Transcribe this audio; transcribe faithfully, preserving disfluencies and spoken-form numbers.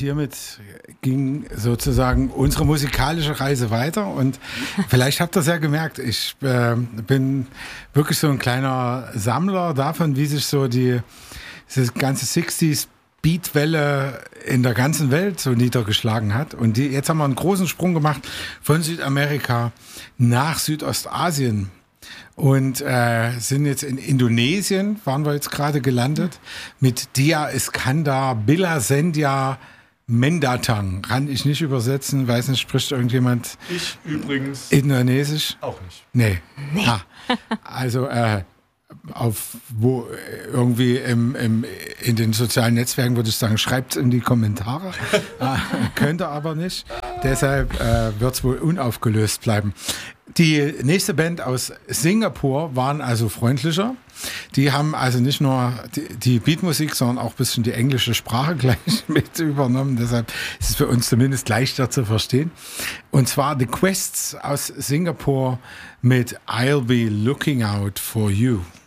hiermit ging sozusagen unsere musikalische Reise weiter. Und vielleicht habt ihr es ja gemerkt, ich äh, bin wirklich so ein kleiner Sammler davon, wie sich so die, diese ganze sechziger Beatwelle in der ganzen Welt so niedergeschlagen hat. Und die, jetzt haben wir einen großen Sprung gemacht von Südamerika nach Südostasien. Und äh, sind jetzt in Indonesien, waren wir jetzt gerade gelandet, mit Dia Iskandar Billa Sendia Mendatang. Kann ich nicht übersetzen, weiß nicht, spricht irgendjemand Ich übrigens Indonesisch? auch nicht. Nee. nee. Ah, also äh, auf wo irgendwie im, im, in den sozialen Netzwerken würde ich sagen, schreibt in die Kommentare. äh, könnt ihr aber nicht. Deshalb äh, wird es wohl unaufgelöst bleiben. Die nächste Band aus Singapur waren also freundlicher. Die haben also nicht nur die, die Beatmusik, sondern auch ein bisschen die englische Sprache gleich mit übernommen. Deshalb ist es für uns zumindest leichter zu verstehen. Und zwar The Quests aus Singapur mit I'll Be Looking Out for You.